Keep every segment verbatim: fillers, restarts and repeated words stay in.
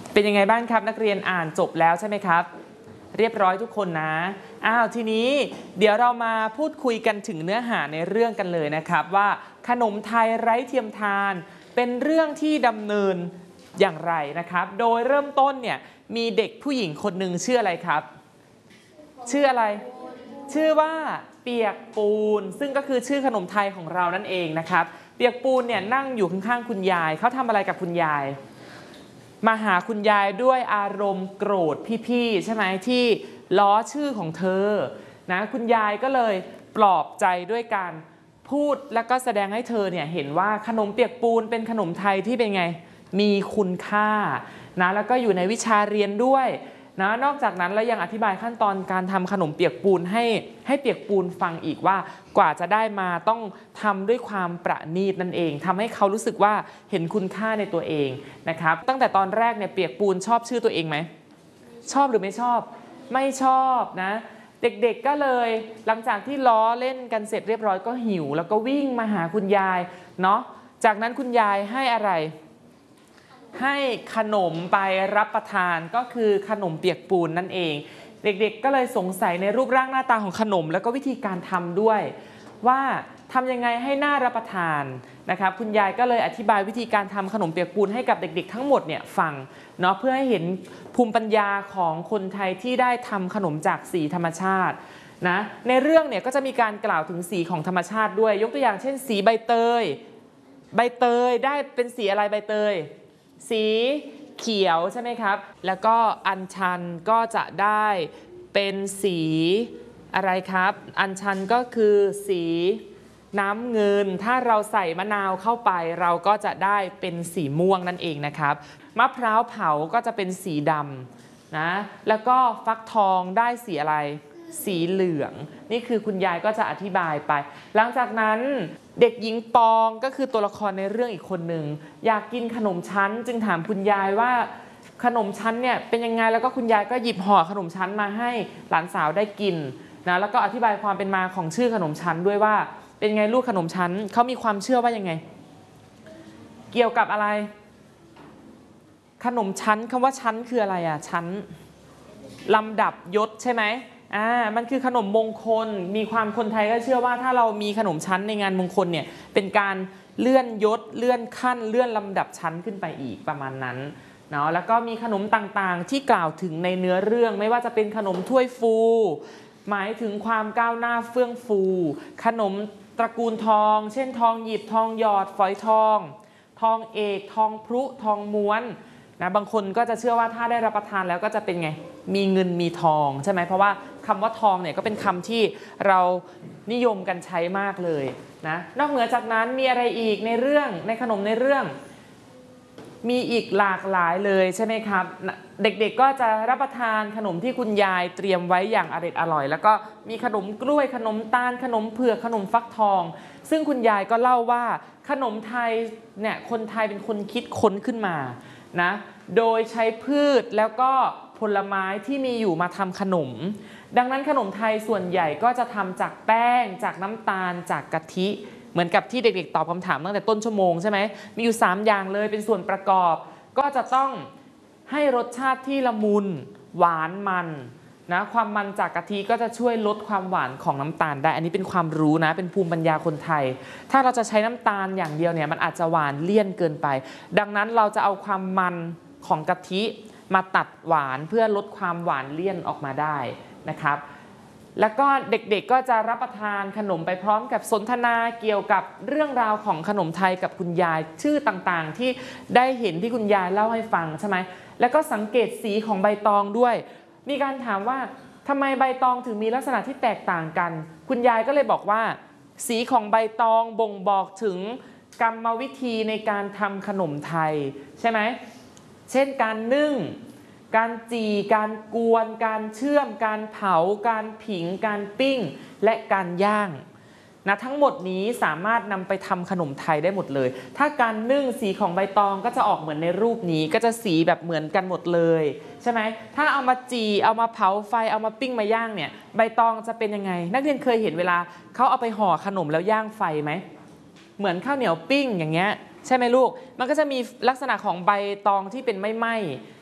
เป็นยังไงบ้างครับนักเรียนอ่านจบแล้วใช่ไหมครับเรียบร้อยทุกคนนะอ้าวทีนี้เดี๋ยวเรามาพูดคุยกันถึงเนื้อหาในเรื่องกันเลยนะครับว่าขนมไทยไร้เทียมทานเป็นเรื่องที่ดำเนินอย่างไรนะครับโดยเริ่มต้นเนี่ยมีเด็กผู้หญิงคนหนึ่งชื่ออะไรครับชื่ออะไรชื่อว่าเปียกปูนซึ่งก็คือชื่อขนมไทยของเรานั่นเองนะครับเปียกปูนเนี่ยนั่งอยู่ข้างๆคุณยายเขาทำอะไรกับคุณยายมาหาคุณยายด้วยอารมณ์โกรธพี่ๆใช่ไหมที่ล้อชื่อของเธอนะคุณยายก็เลยปลอบใจด้วยการพูดแล้วก็แสดงให้เธอเนี่ยเห็นว่าขนมเปียกปูนเป็นขนมไทยที่เป็นไงมีคุณค่านะแล้วก็อยู่ในวิชาเรียนด้วยนะนอกจากนั้นแล้วยังอธิบายขั้นตอนการทำขนมเปียกปูนให้ให้เปียกปูนฟังอีกว่ากว่าจะได้มาต้องทำด้วยความประณีตนั่นเองทำให้เขารู้สึกว่าเห็นคุณค่าในตัวเองนะครับตั้งแต่ตอนแรกเนี่ยเปียกปูนชอบชื่อตัวเองไหมชอบหรือไม่ชอบไม่ชอบนะเด็กๆก็เลยหลังจากที่ล้อเล่นกันเสร็จเรียบร้อยก็หิวแล้วก็วิ่งมาหาคุณยายเนาะจากนั้นคุณยายให้อะไรให้ขนมไปรับประทานก็คือขนมเปียกปูนนั่นเองเด็กๆก็เลยสงสัยในรูปร่างหน้าตาของขนมแล้วก็วิธีการทำด้วยว่าทำยังไงให้น่ารับประทานนะครับคุณยายก็เลยอธิบายวิธีการทำขนมเปียกปูนให้กับเด็กๆทั้งหมดเนี่ยฟังเนาะเพื่อให้เห็นภูมิปัญญาของคนไทยที่ได้ทำขนมจากสีธรรมชาตินะในเรื่องเนี่ยก็จะมีการกล่าวถึงสีของธรรมชาติด้วยยกตัวอย่างเช่นสีใบเตยใบเตยได้เป็นสีอะไรใบเตยสีเขียวใช่ไหมครับแล้วก็อัญชันก็จะได้เป็นสีอะไรครับอัญชันก็คือสีน้ำเงินถ้าเราใส่มะนาวเข้าไปเราก็จะได้เป็นสีม่วงนั่นเองนะครับมะพร้าวเผาก็จะเป็นสีดำนะแล้วก็ฟักทองได้สีอะไรสีเหลืองนี่คือคุณยายก็จะอธิบายไปหลังจากนั้นเด็กหญิงปองก็คือตัวละครในเรื่องอีกคนหนึ่งอยากกินขนมชั้นจึงถามคุณยายว่าขนมชั้นเนี่ยเป็นยังไงแล้วก็คุณยายก็หยิบห่อขนมชั้นมาให้หลานสาวได้กินนะแล้วก็อธิบายความเป็นมาของชื่อขนมชั้นด้วยว่าเป็นไงลูกขนมชั้นเขามีความเชื่อว่ายังไงเกี่ยวกับอะไรขนมชั้นคำว่าชั้นคืออะไรอ่ะชั้นลำดับยศใช่ไหมอ่ามันคือขนมมงคลมีความคนไทยก็เชื่อว่าถ้าเรามีขนมชั้นในงานมงคลเนี่ยเป็นการเลื่อนยศเลื่อนขั้นเลื่อนลำดับชั้นขึ้นไปอีกประมาณนั้นเนาะแล้วก็มีขนมต่างๆที่กล่าวถึงในเนื้อเรื่องไม่ว่าจะเป็นขนมถ้วยฟูหมายถึงความก้าวหน้าเฟื่องฟูขนมตระกูลทองเช่นทองหยิบทองหยอดฝอยทองทองเอกทองพรุทองม้วนนะบางคนก็จะเชื่อว่าถ้าได้รับประทานแล้วก็จะเป็นไงมีเงินมีทองใช่ไหมเพราะว่าคำว่าทองเนี่ยก็เป็นคำที่เรานิยมกันใช้มากเลยนะนอกเหนือจากนั้นมีอะไรอีกในเรื่องในขนมในเรื่องมีอีกหลากหลายเลยใช่ไหมครับเด็กๆก็จะรับประทานขนมที่คุณยายเตรียมไว้อย่างอร่อยอร่อยแล้วก็มีขนมกล้วยขนมตาลขนมเผือกขนมฟักทองซึ่งคุณยายก็เล่าว่าขนมไทยเนี่ยคนไทยเป็นคนคิดค้นขึ้นมานะโดยใช้พืชแล้วก็ผลไม้ที่มีอยู่มาทำขนมดังนั้นขนมไทยส่วนใหญ่ก็จะทำจากแป้งจากน้ำตาลจากกะทิเหมือนกับที่เด็กๆตอบคำถามตั้งแต่ต้นชั่วโมงใช่ไหมมีอยู่สามอย่างเลยเป็นส่วนประกอบก็จะต้องให้รสชาติที่ละมุนหวานมันนะความมันจากกะทิก็จะช่วยลดความหวานของน้ำตาลได้อันนี้เป็นความรู้นะเป็นภูมิปัญญาคนไทยถ้าเราจะใช้น้ำตาลอย่างเดียวเนี่ยมันอาจจะหวานเลี่ยนเกินไปดังนั้นเราจะเอาความมันของกะทิมาตัดหวานเพื่อลดความหวานเลี่ยนออกมาได้นะครับแล้วก็เด็กๆก็จะรับประทานขนมไปพร้อมกับสนทนาเกี่ยวกับเรื่องราวของขนมไทยกับคุณยายชื่อต่างๆที่ได้เห็นที่คุณยายเล่าให้ฟังใช่ไหมแล้วก็สังเกตสีของใบตองด้วยมีการถามว่าทำไมใบตองถึงมีลักษณะที่แตกต่างกันคุณยายก็เลยบอกว่าสีของใบตองบ่งบอกถึงกรรมวิธีในการทำขนมไทยใช่ไหมเช่นการนึ่งการจี่การกวนการเชื่อมการเผาการผิงการปิ้งและการย่างนะทั้งหมดนี้สามารถนำไปทำขนมไทยได้หมดเลยถ้าการนึ่งสีของใบตองก็จะออกเหมือนในรูปนี้ก็จะสีแบบเหมือนกันหมดเลยใช่ไหมถ้าเอามาจี่เอามาเผาไฟเอามาปิ้งมาย่างเนี่ยใบตองจะเป็นยังไงนักเรียนเคยเห็นเวลาเขาเอาไปห่อขนมแล้วย่างไฟไหมเหมือนข้าวเหนียวปิ้งอย่างเงี้ยใช่ไหมลูกมันก็จะมีลักษณะของใบตองที่เป็นไม่ไหม้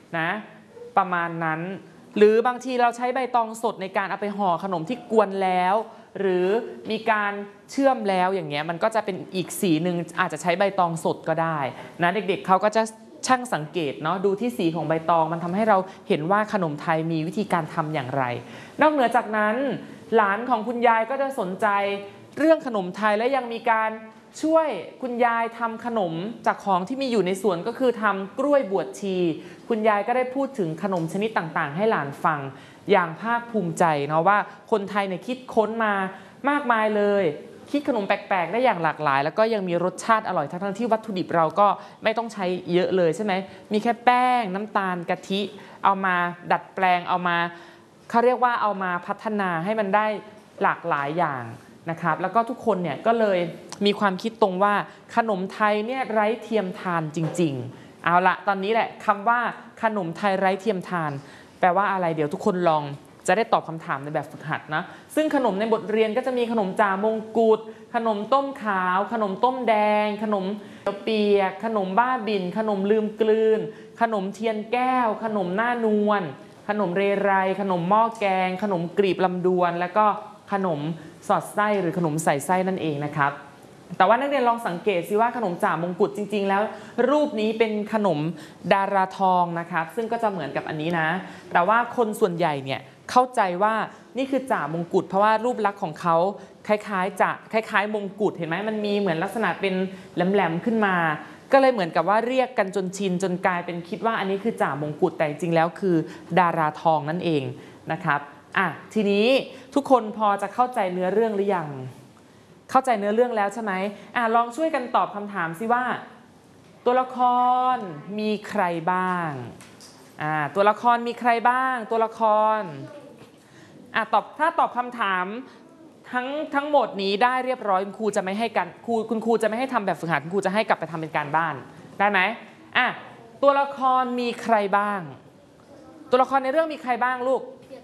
นะประมาณนั้นหรือบางทีเราใช้ใบตองสดในการเอาไปห่อขนมที่กวนแล้วหรือมีการเชื่อมแล้วอย่างเงี้ยมันก็จะเป็นอีกสีหนึ่งอาจจะใช้ใบตองสดก็ได้นะเด็กๆเขาก็จะช่างสังเกตเนาะดูที่สีของใบตองมันทำให้เราเห็นว่าขนมไทยมีวิธีการทำอย่างไรนอกเหนือจากนั้นหลานของคุณยายก็จะสนใจเรื่องขนมไทยและยังมีการช่วยคุณยายทำขนมจากของที่มีอยู่ในสวนก็คือทำกล้วยบวชชีคุณยายก็ได้พูดถึงขนมชนิดต่างๆให้หลานฟังอย่างภาคภูมิใจเนาะว่าคนไทยเนี่ยคิดค้นมามากมายเลยคิดขนมแปลกๆได้อย่างหลากหลายแล้วก็ยังมีรสชาติอร่อยทั้งๆที่วัตถุดิบเราก็ไม่ต้องใช้เยอะเลยใช่ไหมมีแค่แป้งน้ำตาลกะทิเอามาดัดแปลงเอามาเขาเรียกว่าเอามาพัฒนาให้มันได้หลากหลายอย่างนะครับแล้วก็ทุกคนเนี่ยก็เลยมีความคิดตรงว่าขนมไทยเนี่ยไร้เทียมทานจริงๆเอาละตอนนี้แหละคำว่าขนมไทยไร้เทียมทานแปลว่าอะไรเดี๋ยวทุกคนลองจะได้ตอบคำถามในแบบฝึกหัดนะซึ่งขนมในบทเรียนก็จะมีขนมจ่ามงกุฎขนมต้มขาวขนมต้มแดงขนมเปียกขนมบ้าบินขนมลืมกลืนขนมเทียนแก้วขนมหน้านวลขนมเรไรขนมหม้อแกงขนมกรีบลำดวนแล้วก็ขนมสอดไส้หรือขนมใส่ไส้นั่นเองนะครับแต่ว่านักเรียนลองสังเกตสิว่าขนมจ่ามงกุฎจริงๆแล้วรูปนี้เป็นขนมดาราทองนะครับซึ่งก็จะเหมือนกับอันนี้นะแต่ว่าคนส่วนใหญ่เนี่ยเข้าใจว่านี่คือจ่ามงกุฎเพราะว่ารูปลักษณ์ของเขาคล้ายๆจะคล้ายๆมงกุฎเห็นไหมมันมีเหมือนลักษณะเป็นแหลมๆขึ้นมาก็เลยเหมือนกับว่าเรียกกันจนชินจนกลายเป็นคิดว่าอันนี้คือจ่ามงกุฎแต่จริงๆแล้วคือดาราทองนั่นเองนะครับอ่ะทีนี้ทุกคนพอจะเข้าใจเนื้อเรื่องหรือยังเข้าใจเนื้อเรื่องแล้วใช่ไหมอ่ะลองช่วยกันตอบคำถามสิว่าตัวละครมีใครบ้างอ่าตัวละครมีใครบ้างตัวละครอ่ะตอบถ้าตอบคำถามทั้งทั้งหมดนี้ได้เรียบร้อยคุณครูจะไม่ให้กันครูคุณครูจะไม่ให้ทำแบบฝึกหัดคุณครูจะให้กลับไปทำเป็นการบ้านได้ไหมอ่ะตัวละครมีใครบ้างตัวละครในเรื่องมีใครบ้างลูก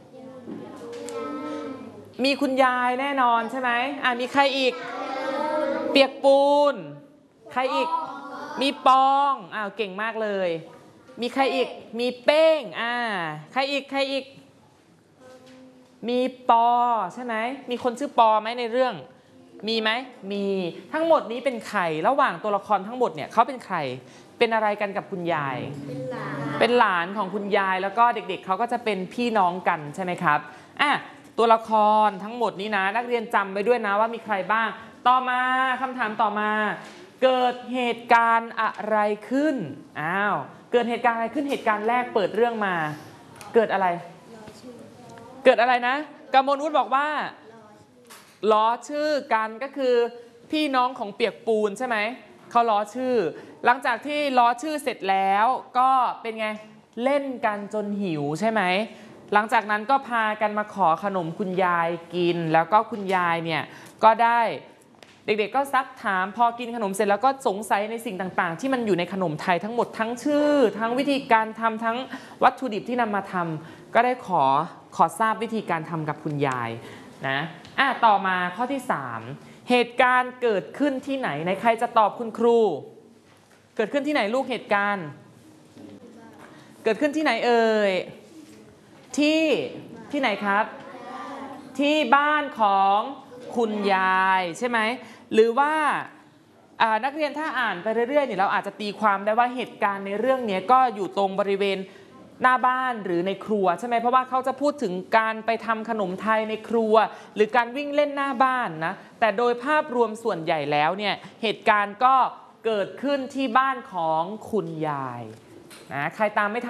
มีคุณยายแน่นอนใช่ไหมอ่ะมีใครอีกเปียกปูนใครอีกมีปองอ้าวเก่งมากเลยมีใครอีกมีเป้งอ่าใครอีกใครอีกมีปอใช่ไหมมีคนชื่อปอไหมในเรื่องมีไหมมีทั้งหมดนี้เป็นใครระหว่างตัวละครทั้งหมดเนี่ยเขาเป็นใครเป็นอะไรกันกับคุณยายเป็นหลานของคุณยายแล้วก็เด็กๆเขาก็จะเป็นพี่น้องกันใช่ไหมครับอ่ะตัวละครทั้งหมดนี้นะนักเรียนจำไปด้วยนะว่ามีใครบ้างต่อมาคำถามต่อมาเกิดเหตุการณ์อะไรขึ้นอ้าวเกิดเหตุการณ์อะไรขึ้นเหตุการณ์แรกเปิดเรื่องมาเกิดอะไรเกิดอะไรนะกมลวุฒิบอกว่าล้อชื่อกันก็คือพี่น้องของเปียกปูนใช่ไหมเขาล้อชื่อหลังจากที่ล้อชื่อเสร็จแล้วก็เป็นไงเล่นกันจนหิวใช่ไหมหลังจากนั้นก็พากันมาขอขนมคุณยายกินแล้วก็คุณยายเนี่ยก็ได้เด็กๆก็ซักถามพอกินขนมเสร็จแล้วก็สงสัยในสิ่งต่างๆที่มันอยู่ในขนมไทยทั้งหมดทั้งชื่อทั้งวิธีการทำทั้งวัตถุดิบที่นำมาทำก็ได้ขอขอทราบวิธีการทำกับคุณยายนะอ่ะต่อมาข้อที่สามเหตุการณ์เกิดขึ้นที่ไหนในใครจะตอบคุณครูเกิดขึ้นที่ไหนลูกเหตุการณ์เกิดขึ้นที่ไหนเอ่ยที่ที่ไหนครับที่บ้านของคุณยายใช่ไหมหรือว่านักเรียนถ้าอ่านไปเรื่อยๆเนี่ยเราอาจจะตีความได้ว่าเหตุการณ์ในเรื่องนี้ก็อยู่ตรงบริเวณหน้าบ้านหรือในครัวใช่ไหมเพราะว่าเขาจะพูดถึงการไปทำขนมไทยในครัวหรือการวิ่งเล่นหน้าบ้านนะแต่โดยภาพรวมส่วนใหญ่แล้วเนี่ยเหตุการณ์ก็เกิดขึ้นที่บ้านของคุณยายนะใครตามไม่ทัน